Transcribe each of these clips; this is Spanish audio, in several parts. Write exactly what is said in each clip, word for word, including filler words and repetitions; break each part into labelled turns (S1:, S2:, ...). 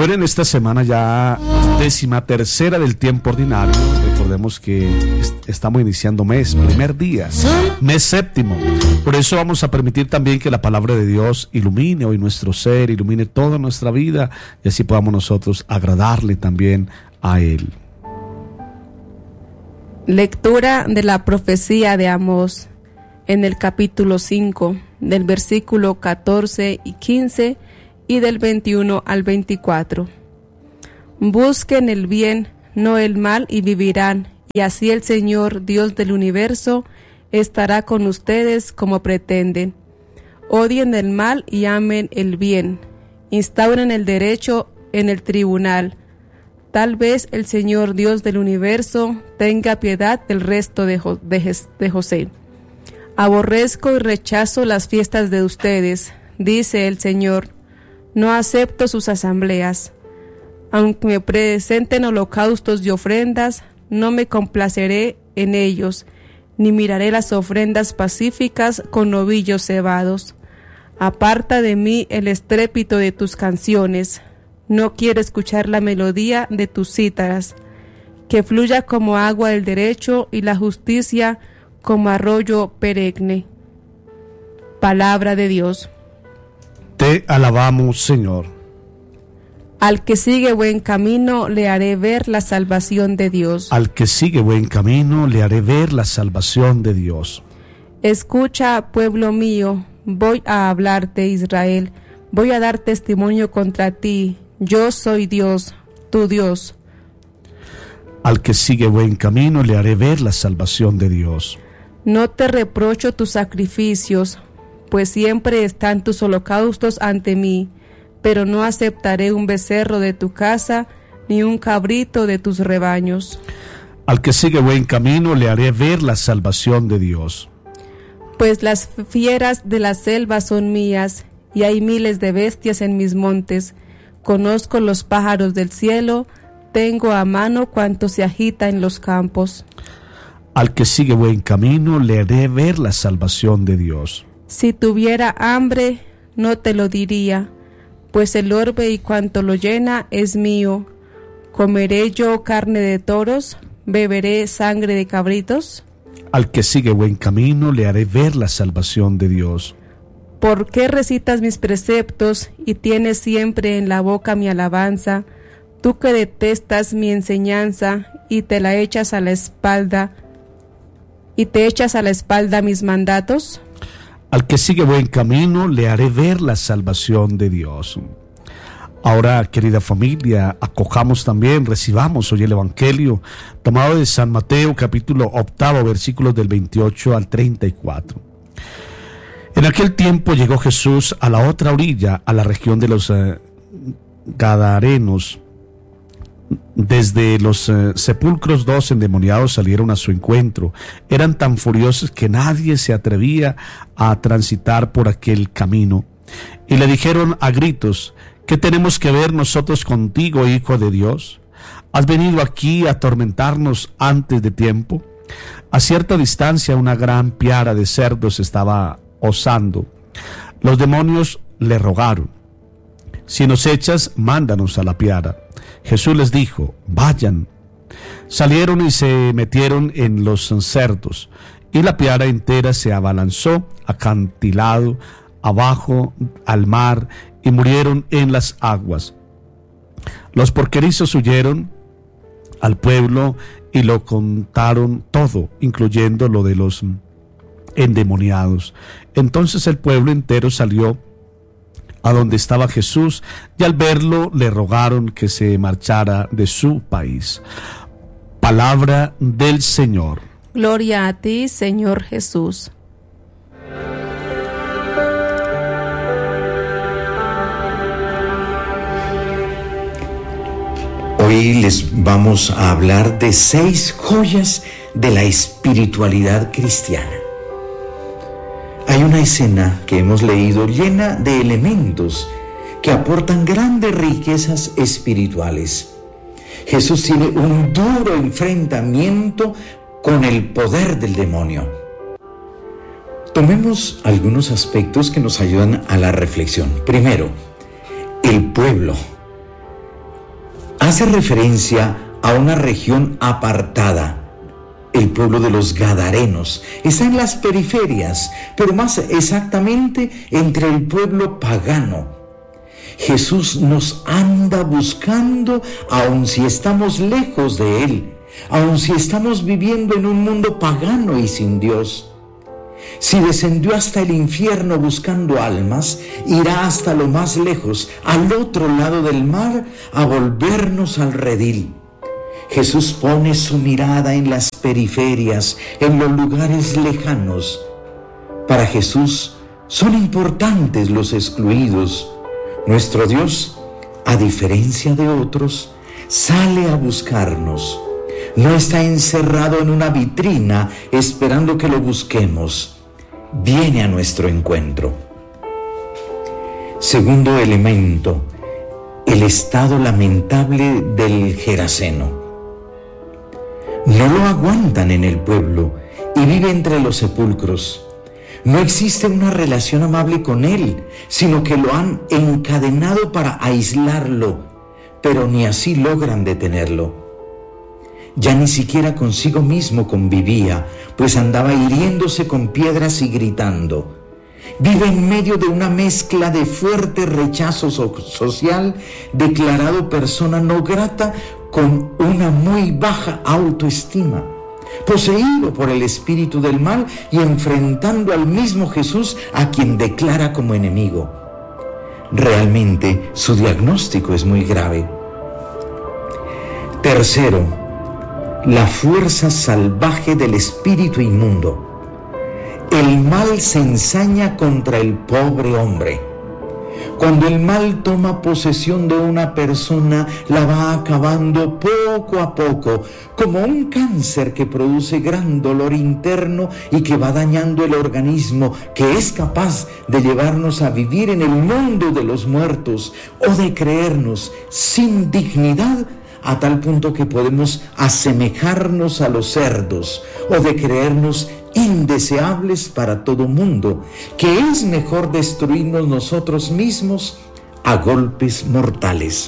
S1: Bueno, en esta semana ya décima tercera del tiempo ordinario, recordemos que est- estamos iniciando mes, primer día, mes séptimo. Por eso vamos a permitir también que la palabra de Dios ilumine hoy nuestro ser, ilumine toda nuestra vida y así podamos nosotros agradarle también a Él.
S2: Lectura de la profecía de Amós en el capítulo cinco, del versículo catorce y quince y del veintiuno al veinticuatro. Busquen el bien, no el mal, y vivirán, y así el Señor, Dios del universo, estará con ustedes como pretenden. Odien el mal y amen el bien. Instauren el derecho en el tribunal. Tal vez el Señor, Dios del universo, tenga piedad del resto de, jo- de, Jes- de José. Aborrezco y rechazo las fiestas de ustedes, dice el Señor. No acepto sus asambleas. Aunque me presenten holocaustos y ofrendas, no me complaceré en ellos, ni miraré las ofrendas pacíficas con novillos cebados. Aparta de mí el estrépito de tus canciones. No quiero escuchar la melodía de tus cítaras. Que fluya como agua el derecho y la justicia como arroyo perenne. Palabra de Dios.
S1: Te alabamos, Señor.
S2: Al que sigue buen camino le haré ver la salvación de Dios.
S1: Al que sigue buen camino le haré ver la salvación de Dios.
S2: Escucha, pueblo mío, voy a hablarte, Israel. Voy a dar testimonio contra ti. Yo soy Dios, tu Dios.
S1: Al que sigue buen camino le haré ver la salvación de Dios.
S2: No te reprocho tus sacrificios, pues siempre están tus holocaustos ante mí, pero no aceptaré un becerro de tu casa, ni un cabrito de tus rebaños.
S1: Al que sigue buen camino le haré ver la salvación de Dios.
S2: Pues las fieras de la selva son mías, y hay miles de bestias en mis montes. Conozco los pájaros del cielo, tengo a mano cuanto se agita en los campos.
S1: Al que sigue buen camino le haré ver la salvación de Dios.
S2: Si tuviera hambre, no te lo diría, pues el orbe y cuanto lo llena es mío. ¿Comeré yo carne de toros? ¿Beberé sangre de cabritos?
S1: Al que sigue buen camino le haré ver la salvación de Dios.
S2: ¿Por qué recitas mis preceptos y tienes siempre en la boca mi alabanza? Tú que detestas mi enseñanza y te la echas a la espalda, y te echas a la espalda mis mandatos.
S1: Al que sigue buen camino le haré ver la salvación de Dios. Ahora, querida familia, acojamos también, recibamos hoy el Evangelio tomado de San Mateo, capítulo octavo, versículos del veintiocho al treinta y cuatro. En aquel tiempo llegó Jesús a la otra orilla, a la región de los eh, Gadarenos. Desde los eh, sepulcros dos endemoniados salieron a su encuentro. Eran tan furiosos que nadie se atrevía a transitar por aquel camino. Y le dijeron a gritos: ¿qué tenemos que ver nosotros contigo, Hijo de Dios? ¿Has venido aquí a atormentarnos antes de tiempo? A cierta distancia una gran piara de cerdos estaba osando. Los demonios le rogaron: si nos echas, mándanos a la piara. Jesús les dijo: vayan. Salieron y se metieron en los cerdos, y la piara entera se abalanzó acantilado abajo al mar y murieron en las aguas. Los porquerizos huyeron al pueblo y lo contaron todo, incluyendo lo de los endemoniados. Entonces el pueblo entero salió a donde estaba Jesús, y al verlo le rogaron que se marchara de su país. Palabra del Señor.
S2: Gloria a ti, Señor Jesús.
S3: Hoy les vamos a hablar de seis joyas de la espiritualidad cristiana. Hay una escena que hemos leído llena de elementos que aportan grandes riquezas espirituales. Jesús tiene un duro enfrentamiento con el poder del demonio. Tomemos algunos aspectos que nos ayudan a la reflexión. Primero, el pueblo. hace referencia a una región apartada. El pueblo de los Gadarenos está en las periferias, pero más exactamente entre el pueblo pagano. Jesús nos anda buscando, aun si estamos lejos de Él, aun si estamos viviendo en un mundo pagano y sin Dios. Si descendió hasta el infierno buscando almas, irá hasta lo más lejos, al otro lado del mar, a volvernos al redil. Jesús pone su mirada en las periferias, en los lugares lejanos. Para Jesús son importantes los excluidos. Nuestro Dios, a diferencia de otros, sale a buscarnos. No está encerrado en una vitrina esperando que lo busquemos. Viene a nuestro encuentro. Segundo elemento, el estado lamentable del Geraseno. No lo aguantan en el pueblo y vive entre los sepulcros. No existe una relación amable con él, sino que lo han encadenado para aislarlo, pero ni así logran detenerlo. Ya ni siquiera consigo mismo convivía, pues andaba hiriéndose con piedras y gritando. Vive en medio de una mezcla de fuerte rechazo so- social, declarado persona no grata, con una muy baja autoestima, poseído por el espíritu del mal y enfrentando al mismo Jesús, a quien declara como enemigo. Realmente su diagnóstico es muy grave. Tercero, la fuerza salvaje del espíritu inmundo. El mal se ensaña contra el pobre hombre. Cuando el mal toma posesión de una persona, la va acabando poco a poco, como un cáncer que produce gran dolor interno y que va dañando el organismo, que es capaz de llevarnos a vivir en el mundo de los muertos o de creernos sin dignidad, a tal punto que podemos asemejarnos a los cerdos, o de creernos indeseables para todo mundo, que es mejor destruirnos nosotros mismos a golpes mortales.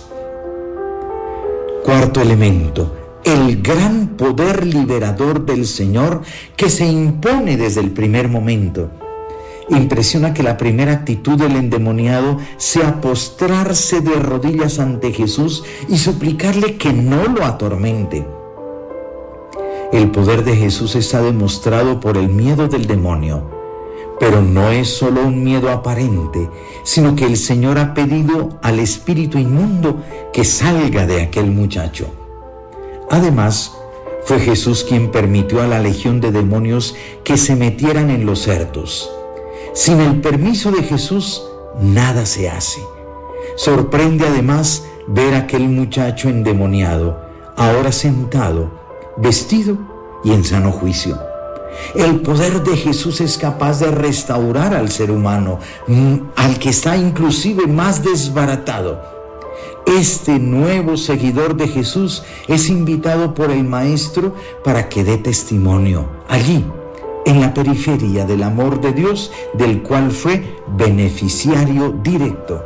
S3: Cuarto elemento, el gran poder liberador del Señor que se impone desde el primer momento. Impresiona que la primera actitud del endemoniado sea postrarse de rodillas ante Jesús y suplicarle que no lo atormente. El poder de Jesús está demostrado por el miedo del demonio, pero no es solo un miedo aparente, sino que el Señor ha pedido al espíritu inmundo que salga de aquel muchacho. Además, fue Jesús quien permitió a la legión de demonios que se metieran en los cerdos. Sin el permiso de Jesús, nada se hace. Sorprende además ver a aquel muchacho endemoniado, ahora sentado, vestido y en sano juicio. El poder de Jesús es capaz de restaurar al ser humano, al que está inclusive más desbaratado. Este nuevo seguidor de Jesús es invitado por el Maestro para que dé testimonio allí, en la periferia del amor de Dios, del cual fue beneficiario directo.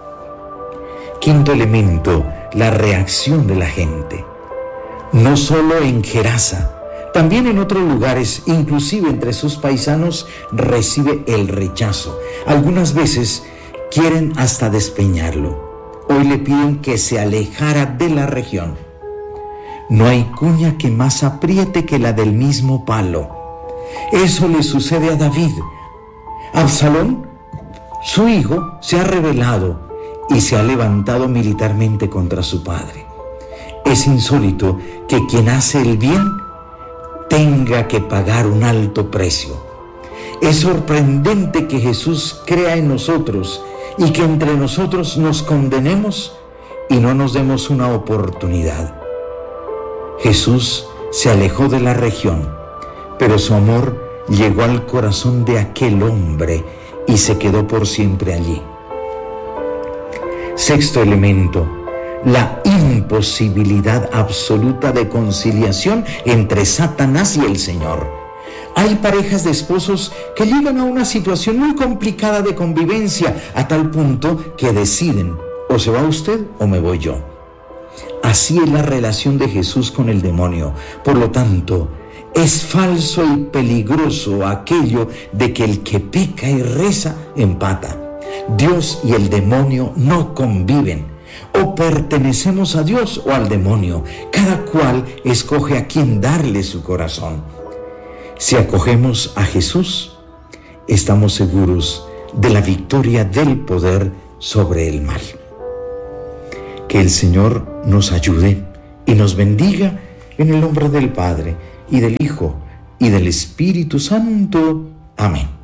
S3: Quinto elemento, la reacción de la gente. No solo en Gerasa, también en otros lugares, inclusive entre sus paisanos, recibe el rechazo. Algunas veces quieren hasta despeñarlo. Hoy le piden que se alejara de la región. No hay cuña que más apriete que la del mismo palo. Eso le sucede a David. Absalón, su hijo, se ha rebelado y se ha levantado militarmente contra su padre. Es insólito que quien hace el bien tenga que pagar un alto precio. Es sorprendente que Jesús crea en nosotros y que entre nosotros nos condenemos y no nos demos una oportunidad. Jesús se alejó de la región, pero su amor llegó al corazón de aquel hombre y se quedó por siempre allí. Sexto elemento, la imposibilidad absoluta de conciliación entre Satanás y el Señor. Hay parejas de esposos que llegan a una situación muy complicada de convivencia, a tal punto que deciden, o se va usted o me voy yo. Así es la relación de Jesús con el demonio. Por lo tanto, es falso y peligroso aquello de que el que peca y reza empata. Dios y el demonio no conviven. O pertenecemos a Dios o al demonio. Cada cual escoge a quién darle su corazón. Si acogemos a Jesús, estamos seguros de la victoria del poder sobre el mal. Que el Señor nos ayude y nos bendiga en el nombre del Padre, y del Hijo, y del Espíritu Santo. Amén.